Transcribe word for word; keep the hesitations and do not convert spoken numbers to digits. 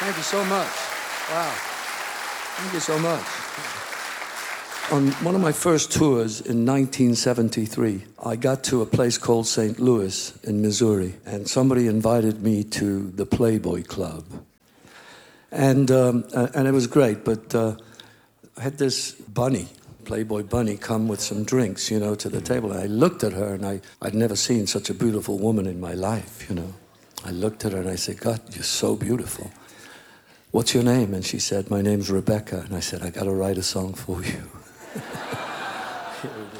Thank you so much. Wow. Thank you so much. On one of my first tours in nineteen seventy-three, I got to a place called Saint Louis in Missouri, and somebody invited me to the Playboy Club. And um, and it was great, but uh, I had this bunny, Playboy bunny, come with some drinks, you know, to the table. And I looked at her, and I, I'd never seen such a beautiful woman in my life, you know. I looked at her, and I said, God, you're so beautiful. What's your name? And she said, my name's Rebecca. And I said, I got to write a song for you. Here it